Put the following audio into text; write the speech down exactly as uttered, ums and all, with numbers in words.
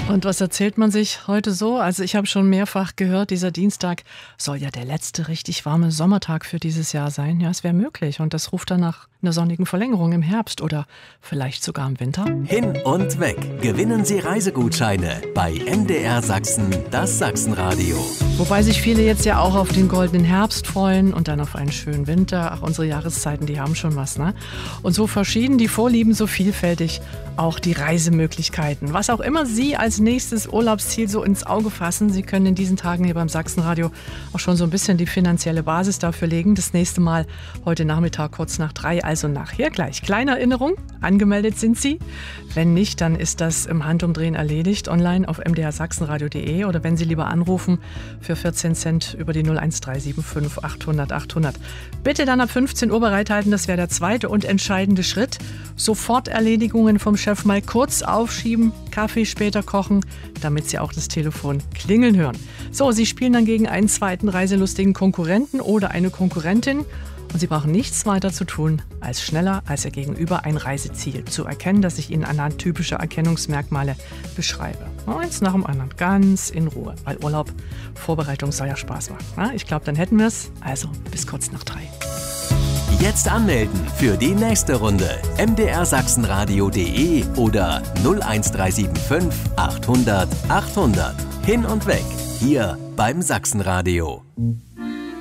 Und was erzählt man sich heute so? Also ich habe schon mehrfach gehört, dieser Dienstag soll ja der letzte richtig warme Sommertag für dieses Jahr sein. Ja, es wäre möglich. Und das ruft dann nach einer sonnigen Verlängerung im Herbst oder vielleicht sogar im Winter. Hin und weg. Gewinnen Sie Reisegutscheine bei M D R Sachsen, das Sachsenradio. Wobei sich viele jetzt ja auch auf den goldenen Herbst freuen und dann auf einen schönen Winter. Ach, unsere Jahreszeiten, die haben schon was, ne? Und so verschieden die Vorlieben, so vielfältig auch die Reisemöglichkeiten. Was auch immer Sie als nächstes Urlaubsziel so ins Auge fassen, Sie können in diesen Tagen hier beim Sachsenradio auch schon so ein bisschen die finanzielle Basis dafür legen. Das nächste Mal heute Nachmittag kurz nach drei, also nachher gleich. Kleine Erinnerung, angemeldet sind Sie. Wenn nicht, dann ist das im Handumdrehen erledigt, online auf m d r sachsenradio punkt d e oder wenn Sie lieber anrufen für vierzehn Cent über die null eins drei sieben fünf achthundert achthundert. Bitte dann ab fünfzehn Uhr bereithalten, das wäre der zweite und entscheidende Schritt. Sofort Erledigungen vom Chef mal kurz aufschieben, Kaffee später kochen, damit Sie auch das Telefon klingeln hören. So, Sie spielen dann gegen einen zweiten reiselustigen Konkurrenten oder eine Konkurrentin und Sie brauchen nichts weiter zu tun, als schneller als Ihr Gegenüber ein Reiseziel zu erkennen, das ich Ihnen anhand typischer Erkennungsmerkmale beschreibe. Eins nach dem anderen, ganz in Ruhe, weil Urlaub, Vorbereitung soll ja Spaß machen. Ich glaube, dann hätten wir es. Also bis kurz nach drei. Jetzt anmelden für die nächste Runde. m d r sachsenradio punkt d e oder null eins drei sieben fünf achthundert achthundert. Hin und weg, hier beim Sachsenradio.